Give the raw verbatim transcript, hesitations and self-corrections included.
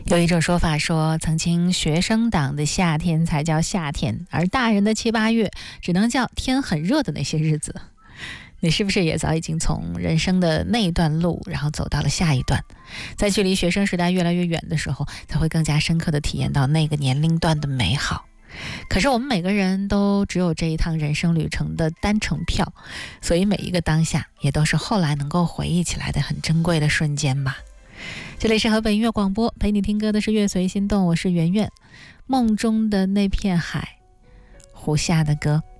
有一种说法说，曾经学生党的夏天才叫夏天，而大人的七八月只能叫天很热的那些日子。你是不是也早已经从人生的那一段路，然后走到了下一段？在距离学生时代越来越远的时候，才会更加深刻地体验到那个年龄段的美好。可是我们每个人都只有这一趟人生旅程的单程票，所以每一个当下也都是后来能够回忆起来的很珍贵的瞬间吧。这里是河北音乐广播，陪你听歌的是乐随心动，我是圆圆。梦中的那片海，胡夏的歌。